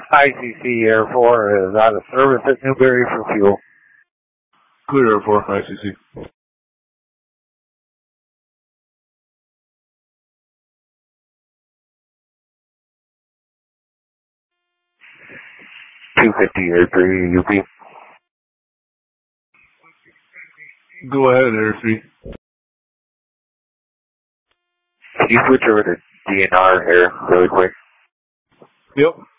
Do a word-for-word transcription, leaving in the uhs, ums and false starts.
I C C Air four is out of service at Newberry for fuel. Clear Air four, I C C. two fifty Air three, U P. Go ahead, Air three. Can you switch over to D N R here really quick? Yep.